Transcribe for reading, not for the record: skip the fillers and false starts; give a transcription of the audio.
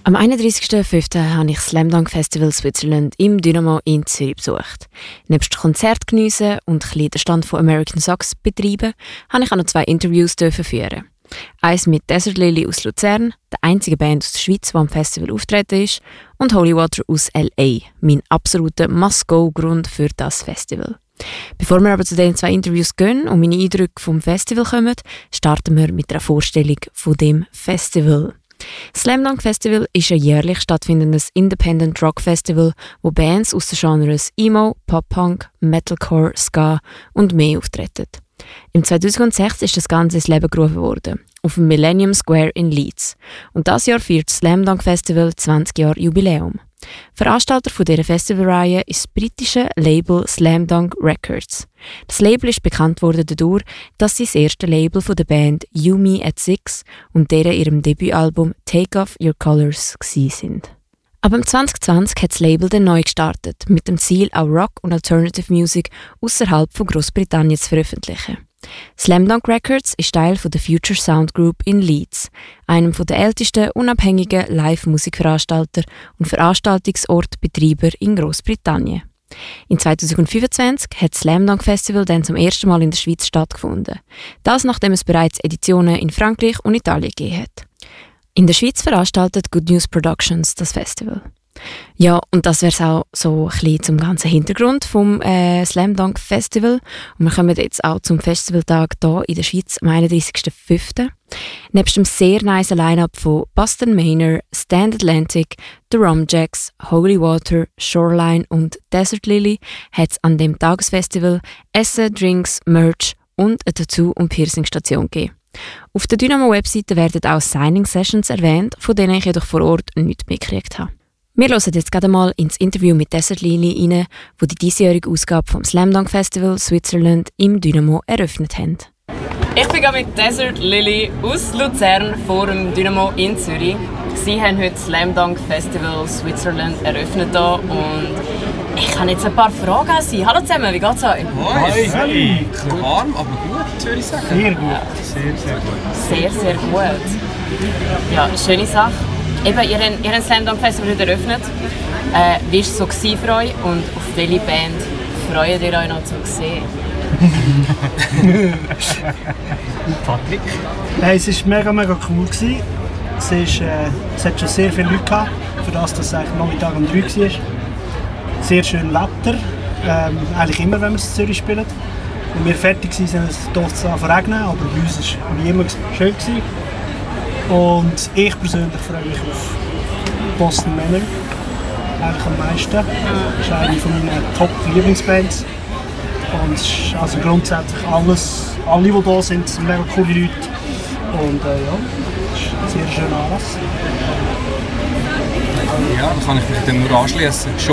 Am 31.05. habe ich das Slam Dunk Festival Switzerland im Dynamo in Zürich besucht. Nebst Konzert geniessen und ein den Stand von American Socks betreiben, habe ich auch noch 2 Interviews führen. Eins mit Desert Lily aus Luzern, der einzigen Band aus der Schweiz, die am Festival auftreten ist, und Holy Water aus L.A., mein absoluter Must-Go-Grund für das Festival. Bevor wir aber zu den 2 Interviews gehen und meine Eindrücke vom Festival kommen, starten wir mit einer Vorstellung von dem Festival. Das Slam Dunk Festival ist ein jährlich stattfindendes Independent Rock Festival, wo Bands aus den Genres Emo, Pop-Punk, Metalcore, Ska und mehr auftreten. Im 2006 ist das Ganze ins Leben gerufen worden, auf dem Millennium Square in Leeds. Und dieses Jahr feiert das Slam Dunk Festival 20 Jahre Jubiläum. Veranstalter von dieser Festivalreihe ist das britische Label Slam Dunk Records. Das Label ist bekannt worden dadurch, dass sie das erste Label von der Band You Me at Six und deren ihrem Debütalbum Take Off Your Colours sind. Aber im 2020 hat das Label dann neu gestartet, mit dem Ziel, auch Rock und Alternative Music außerhalb von Großbritannien zu veröffentlichen. Slam Dunk Records ist Teil von der Future Sound Group in Leeds, einem der ältesten unabhängigen Live-Musikveranstalter und Veranstaltungsortbetreiber in Großbritannien. In 2025 hat das Slam Dunk Festival dann zum ersten Mal in der Schweiz stattgefunden. Das, nachdem es bereits Editionen in Frankreich und Italien gegeben hat. In der Schweiz veranstaltet Good News Productions das Festival. Ja, und das wäre es auch so ein bisschen zum ganzen Hintergrund vom Slam Dunk Festival. Und wir kommen jetzt auch zum Festivaltag hier in der Schweiz am 31.05. Nebst dem sehr nice Line-Up von Boston Manor, Stand Atlantic, The Rumjacks, Holy Water, Shoreline und Desert Lily hat es an dem Tagesfestival Essen, Drinks, Merch und eine Tattoo- und Piercing-Station gegeben. Auf der Dynamo-Webseite werden auch Signing-Sessions erwähnt, von denen ich jedoch vor Ort nichts mitgekriegt habe. Wir hören jetzt gerade mal ins Interview mit Desert Lily rein, wo die diesjährige Ausgabe vom Slam Dunk Festival Switzerland im Dynamo eröffnet haben. Ich bin mit Desert Lily aus Luzern vor dem Dynamo in Zürich. Sie haben heute das Slam Dunk Festival Switzerland eröffnet hier und ich habe jetzt ein paar Fragen an Sie. Hallo zusammen, wie geht's euch? Hoi! Ein bisschen warm, aber gut, würde ich sagen. Sehr gut, sehr, sehr gut. Sehr, sehr gut. Ja, schöne Sache. Eben, ihr habt Slam Dunk Festival heute eröffnet. Wie war es so für euch und auf welche Band freut ihr euch noch zu sehen? Patrick? Es war mega cool. Es hat schon sehr viele Leute gehabt, für das es eigentlich Nachmittag um 3 war. Sehr schön Wetter, eigentlich immer, wenn wir es in Zürich spielen. Wenn wir fertig waren, sind es dort zu regnen, aber bei uns war es wie immer schön. Und ich persönlich freue mich auf Boston Manor, eigentlich am meisten. Das ist eine meiner Top-Lieblingsbands. Und es ist also grundsätzlich alle, die da sind mega coole Leute. Und ja, es ist ein sehr schöner Anlass. Ja, da kann ich mich dann nur anschließen.